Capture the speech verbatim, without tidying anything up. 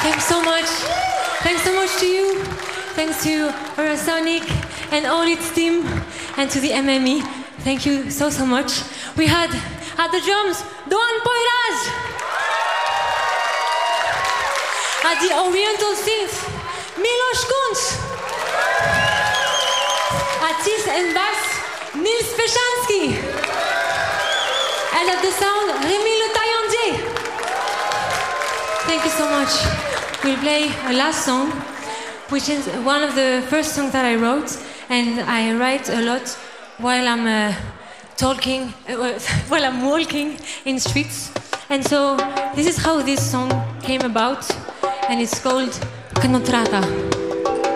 Thanks so much. Thanks so much to you. Thanks to Eurosonic and all its team, and to the M M E. Thank you so, so much. We had at the drums, Doan Poiraj. At the Oriental synth, Milos Kunc. At tis and bass, Nils Peshansky. And at the sound, Rémi Le Taillandier. Thank you so much. We'll play a last song, which is one of the first songs that I wrote, and I write a lot while I'm uh, talking, uh, while I'm walking in streets. And so this is how this song came about, and it's called Knotrata.